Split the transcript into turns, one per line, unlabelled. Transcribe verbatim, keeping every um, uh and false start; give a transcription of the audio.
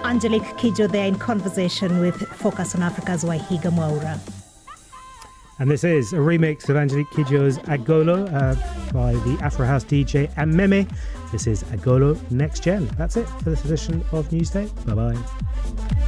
Angelique Kidjo there in conversation with Focus on Africa's Wahiga Mwaura.
And this is a remix of Angelique Kidjo's Agolo uh, by the Afro House D J Ameme. This is Agolo Next Gen. That's it for this edition of Newsday. Bye-bye.